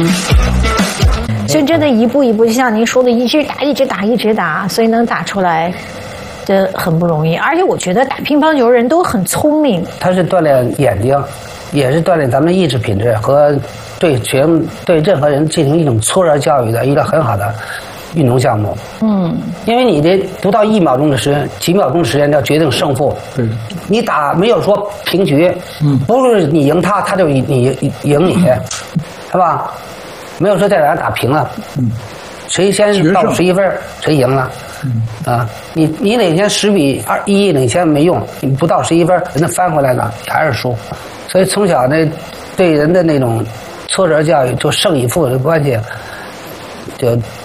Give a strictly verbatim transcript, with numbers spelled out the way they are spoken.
所以真的一步一步，就像您说的，一直打，一直打，一直打，所以能打出来，这很不容易。而且我觉得打乒乓球的人都很聪明。 它是锻炼眼睛，也是锻炼咱们的意志品质和对学对任何人进行一种挫折教育的一个很好的运动项目。嗯，因为你这不到一秒钟的时间，几秒钟的时间要决定胜负。 对， 你打没有说平局，嗯，不是你赢他，他就你赢你，是吧？没有说在俩打平了，嗯，谁先到十一分谁赢了，嗯啊，你你领先十比二一领先没用，你不到十一分，人家翻回来了还是输，所以从小那对人的那种挫折教育，就胜与负的关系，就